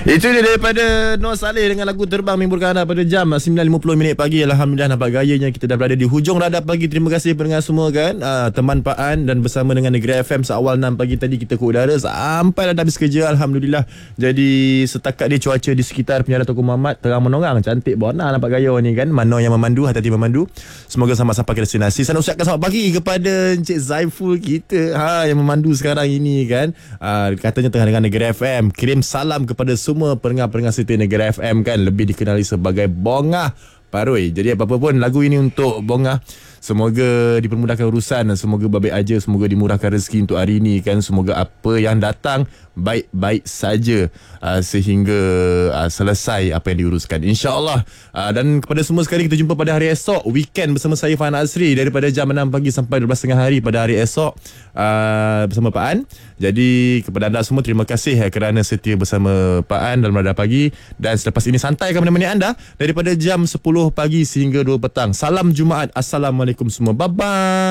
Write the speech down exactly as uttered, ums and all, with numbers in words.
Itu dia daripada Noor Saleh dengan lagu Terbang menghiburkan anda pada jam sembilan lima puluh minit pagi. Alhamdulillah, nampak gayanya kita dah berada di hujung radar pagi. Terima kasih pendengar semua kan, uh, teman Pak An, dan bersama dengan Negeri F M seawal enam pagi tadi kita ke udara sampai dah habis kerja. Alhamdulillah. Jadi setakat ni cuaca di sekitar Penjara Tunku Mamat terang menorang, cantik bona nampak gaya ni kan. Mano yang memandu, hati-hati memandu. Semoga selamat sampai ke destinasi. Saya nak ucapkan selamat pagi kepada Encik Zaiful kita, ha, yang memandu sekarang ini kan. Uh, katanya tengah dengan Negeri F M. Kirim salam kepada semua pendengar-pendengar setia Negeri F M kan, lebih dikenali sebagai Bongah Paroi. Jadi apa-apa pun lagu ini untuk Bongah. Semoga dipermudahkan urusan, semoga baik aja, semoga dimurahkan rezeki untuk hari ini kan. Semoga apa yang datang baik-baik saja, uh, sehingga uh, selesai apa yang diuruskan, insya-Allah. Uh, dan kepada semua sekali, kita jumpa pada hari esok, weekend bersama saya Fahan Azri daripada jam enam pagi sampai dua belas tiga puluh hari pada hari esok, uh, bersama Pak An. Jadi kepada anda semua, terima kasih eh, kerana setia bersama Pak An dalam radar pagi. Dan selepas ini santai akan menemani anda daripada jam sepuluh pagi sehingga dua petang. Salam Jumaat. Assalamualaikum semua. Bye bye.